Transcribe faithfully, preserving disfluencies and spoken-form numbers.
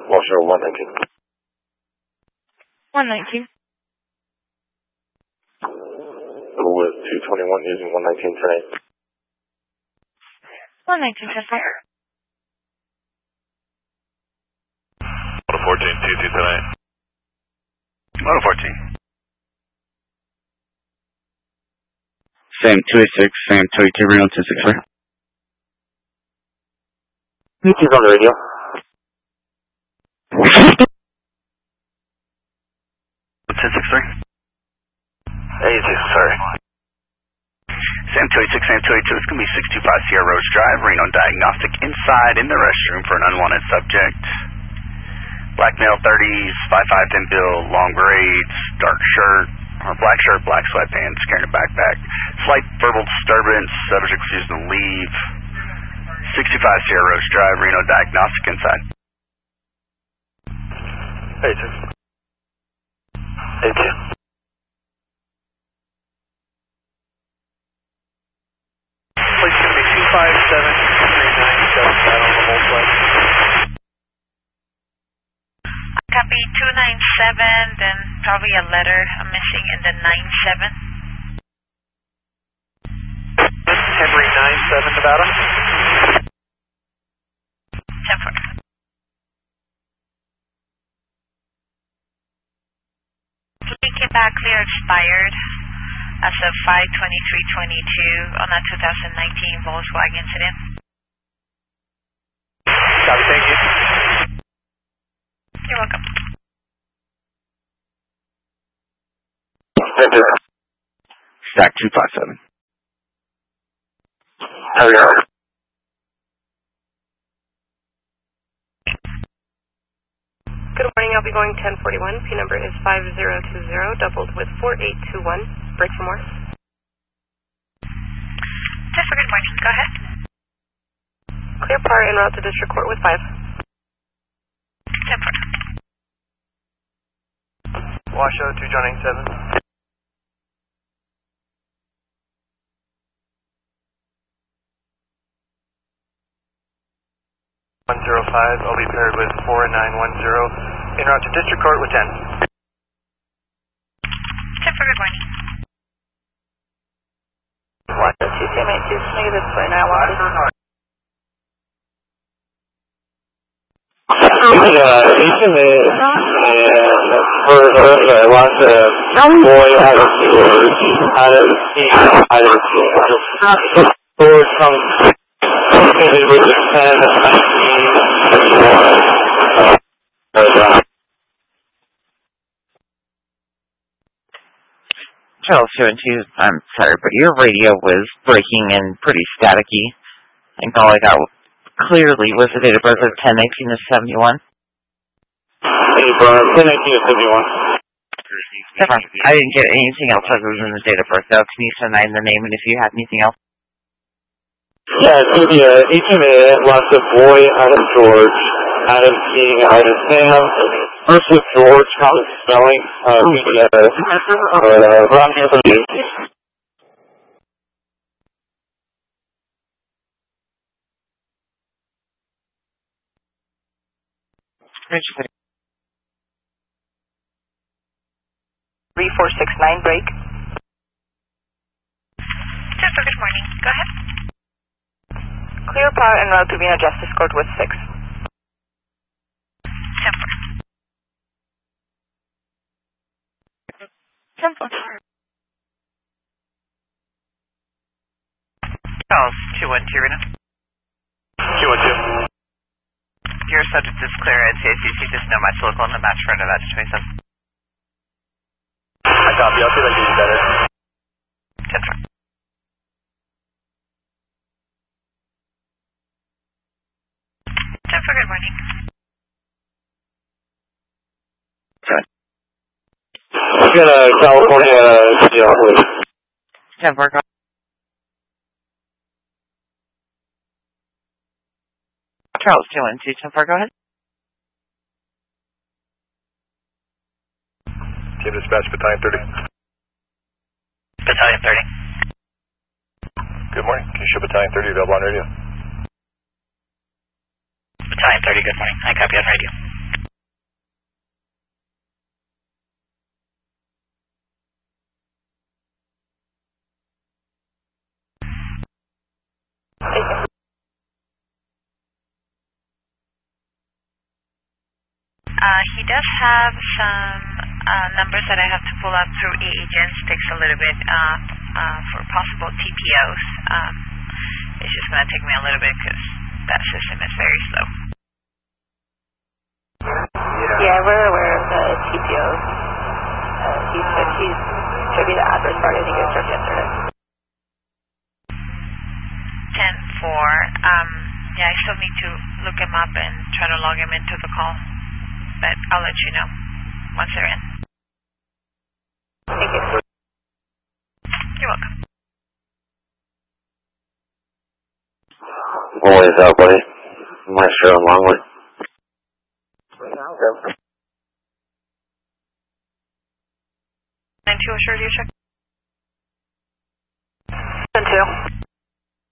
Washoe one nineteen. one nineteen. With two twenty-one using one nineteen tonight. one nineteen, ten four. one fourteen, two two tonight. one fourteen. Sam two eighty-six, Sam two eighty-two, Reno two six three. U T's on the radio. two six three. Hey, U T, sorry. Sam two eighty-six, Sam two eighty-two, it's going to be six two five Sierra Rose Drive, Reno Diagnostic, inside in the restroom for an unwanted subject. Black male thirties, five five, ten bill, long braids, dark shirt, or black shirt, black sweatpants, carrying a backpack. Slight verbal disturbance, subject refusing to leave. six two five Sierra Rose Drive, Reno Diagnostic, inside. Hey, two. Hey, two. Place going to be two five seven three nine seven, that on the whole flight. Copy two nine seven, then probably a letter I'm missing in the nine seven. Henry nine seven, Nevada. ten four. Came back clear expired as of five twenty-three twenty-two on a two thousand nineteen Volkswagen incident. Copy, thank you. You're welcome. Thank you. Stack two five seven. How are you? Good morning, I'll be going ten forty-one. P number is five zero two zero, doubled with four eight two one. Break for more. Just for good morning, go ahead. Clear par en route to District Court with five. ten four. Washoe two John eight seven. one zero five, I'll be paired with four nine one zero, en route to District Court with ten. ten for good morning. Washoe two Sam eight two, negative point nine one. Yeah, recently, uh, for I want to boy out of stores, out of out of stores from they were the ten and nineteen. Charles seventeen, I'm sorry, but your radio was breaking and pretty staticky, and all I got clearly was the date of birth of ten nineteen of seventy-one. April ten nineteen of seventy-one. I didn't get anything else other than the date of birth, though. Can you send in the name and if you have anything else? Yeah, it's going to be a eighteen minute, lots of boy out of George, out of King, out of Sam. First with George, how it's spelling, uh, uh, uh, around here for you. three four six nine, break. Just for good morning, go ahead. Clear par en route to Vienna Justice Court with six. ten four. ten four. Charles two one two, Reno. two one two. Your subject is clear at C A C C, just know match local and the match for Nevada twenty-seven. I copy, I'll see if I can do better. ten four. ten for good morning. Get a California deal, please. ten four. Charles two one two, ten four, go ahead. Team dispatch, battalion thirty. Battalion thirty. Good morning. Can you show battalion thirty available on radio? Battalion thirty, good morning. I copy on radio. Uh, he does have some uh, numbers that I have to pull up through e-agents. Takes a little bit uh, uh, for possible T P Os. Um, it's just going to take me a little bit because that system is very slow. Yeah, we're aware of the T P Os. Uh, he said he should be the address part. I think it was just yesterday. ten four. Um, yeah, I still need to look him up and try to log him into the call. But I'll let you know once they're in. Thank you. You're welcome. Boys out, buddy. Maestro and Longwood. nine two, sure, do you check? ten two.